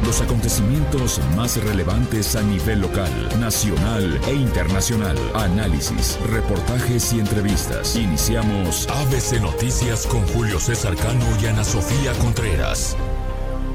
Los acontecimientos más relevantes a nivel local, nacional e internacional. Análisis, reportajes y entrevistas. Iniciamos ABC Noticias con Julio César Cano y Ana Sofía Contreras.